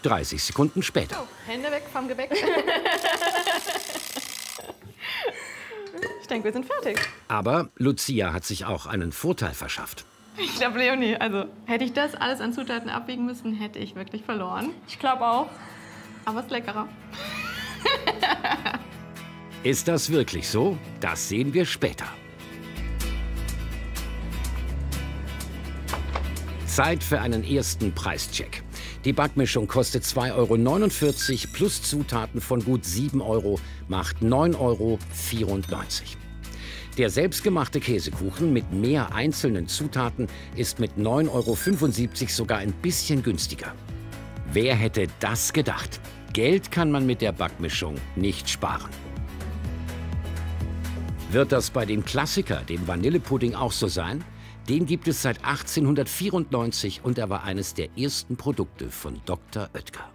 30 Sekunden später. Oh, Hände weg vom Gebäck. Ich denke, wir sind fertig. Aber Lucia hat sich auch einen Vorteil verschafft. Ich glaube, Leonie, also hätte ich das alles an Zutaten abwiegen müssen, hätte ich wirklich verloren. Ich glaube auch. Aber es ist leckerer. Ist das wirklich so? Das sehen wir später. Zeit für einen ersten Preischeck. Die Backmischung kostet 2,49 € plus Zutaten von gut 7 € macht 9,94 €. Der selbstgemachte Käsekuchen mit mehr einzelnen Zutaten ist mit 9,75 € sogar ein bisschen günstiger. Wer hätte das gedacht? Geld kann man mit der Backmischung nicht sparen. Wird das bei dem Klassiker, dem Vanillepudding, auch so sein? Den gibt es seit 1894 und er war eines der ersten Produkte von Dr. Oetker.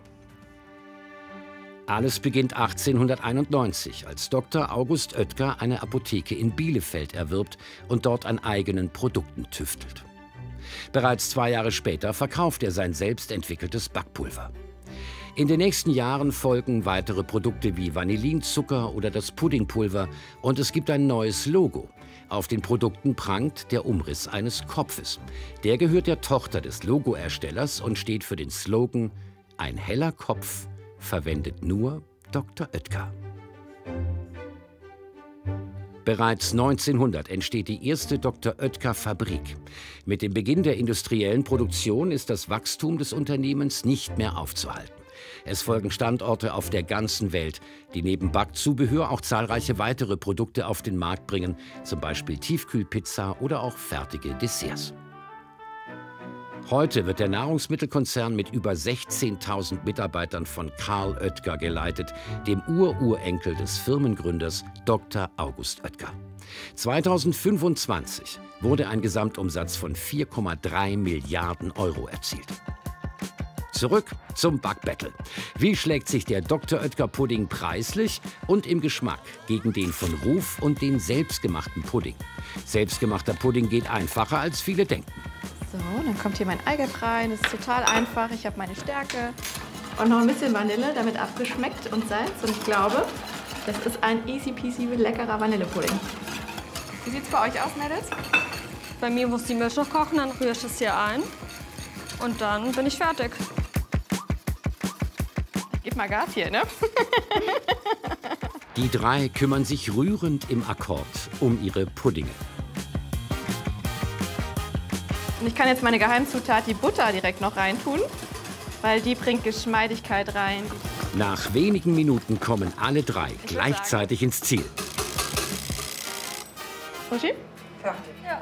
Alles beginnt 1891, als Dr. August Oetker eine Apotheke in Bielefeld erwirbt und dort an eigenen Produkten tüftelt. Bereits 2 Jahre später verkauft er sein selbst entwickeltes Backpulver. In den nächsten Jahren folgen weitere Produkte wie Vanillinzucker oder das Puddingpulver und es gibt ein neues Logo. Auf den Produkten prangt der Umriss eines Kopfes. Der gehört der Tochter des Logoerstellers und steht für den Slogan „Ein heller Kopf verwendet nur Dr. Oetker“. Bereits 1900 entsteht die erste Dr. Oetker-Fabrik. Mit dem Beginn der industriellen Produktion ist das Wachstum des Unternehmens nicht mehr aufzuhalten. Es folgen Standorte auf der ganzen Welt, die neben Backzubehör auch zahlreiche weitere Produkte auf den Markt bringen, zum Beispiel Tiefkühlpizza oder auch fertige Desserts. Heute wird der Nahrungsmittelkonzern mit über 16.000 Mitarbeitern von Karl Oetker geleitet, dem Ururenkel des Firmengründers Dr. August Oetker. 2025 wurde ein Gesamtumsatz von 4,3 Milliarden € erzielt. Zurück zum Backbattle. Wie schlägt sich der Dr. Oetker Pudding preislich und im Geschmack gegen den von Ruf und den selbstgemachten Pudding? Selbstgemachter Pudding geht einfacher, als viele denken. So, dann kommt hier mein Eigelb rein. Das ist total einfach. Ich habe meine Stärke und noch ein bisschen Vanille, damit abgeschmeckt und Salz. Und ich glaube, das ist ein easy peasy leckerer Vanillepudding. Wie sieht es bei euch aus, Mädels? Bei mir muss die Milch noch kochen, dann rühre ich das hier ein. Und dann bin ich fertig. Gib mal Gas hier, ne? Die drei kümmern sich rührend im Akkord um ihre Puddinge. Und ich kann jetzt meine Geheimzutat, die Butter, direkt noch reintun, weil die bringt Geschmeidigkeit rein. Nach wenigen Minuten kommen alle drei gleichzeitig ins Ziel. Uschi? Fertig. Ja.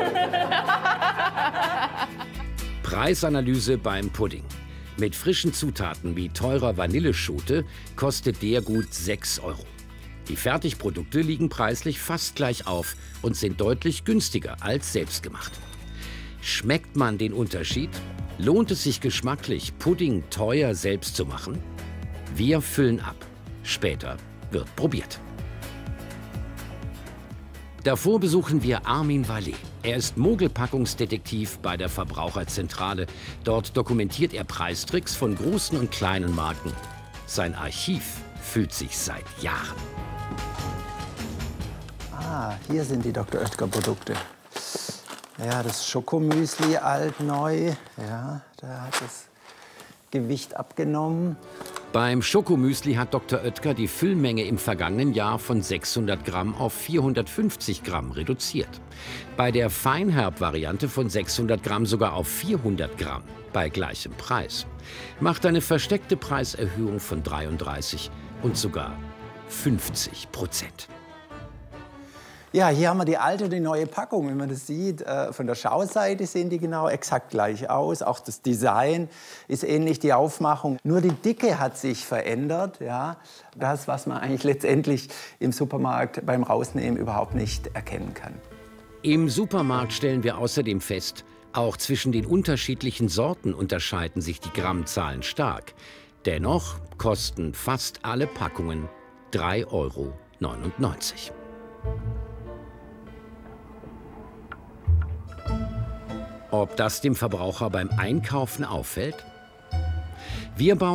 Preisanalyse beim Pudding. Mit frischen Zutaten wie teurer Vanilleschote kostet der gut 6 €. Die Fertigprodukte liegen preislich fast gleich auf und sind deutlich günstiger als selbstgemacht. Schmeckt man den Unterschied? Lohnt es sich geschmacklich, Pudding teuer selbst zu machen? Wir füllen ab. Später wird probiert. Davor besuchen wir Armin Vallet. Er ist Mogelpackungsdetektiv bei der Verbraucherzentrale. Dort dokumentiert er Preistricks von großen und kleinen Marken. Sein Archiv füllt sich seit Jahren. Ah, hier sind die Dr. Oetker Produkte. Ja, das Schokomüsli, alt, neu. Ja, da hat das Gewicht abgenommen. Beim Schokomüsli hat Dr. Oetker die Füllmenge im vergangenen Jahr von 600 Gramm auf 450 Gramm reduziert. Bei der Feinherb-Variante von 600 Gramm sogar auf 400 Gramm bei gleichem Preis. Macht eine versteckte Preiserhöhung von 33 und sogar 50%. Ja, hier haben wir die alte und die neue Packung. Wenn man das sieht, von der Schauseite sehen die genau exakt gleich aus. Auch das Design ist ähnlich, die Aufmachung. Nur die Dicke hat sich verändert. Ja. Das, was man eigentlich letztendlich im Supermarkt beim Rausnehmen überhaupt nicht erkennen kann. Im Supermarkt stellen wir außerdem fest, auch zwischen den unterschiedlichen Sorten unterscheiden sich die Grammzahlen stark. Dennoch kosten fast alle Packungen 3,99 €. Ob das dem Verbraucher beim Einkaufen auffällt? Wir bauen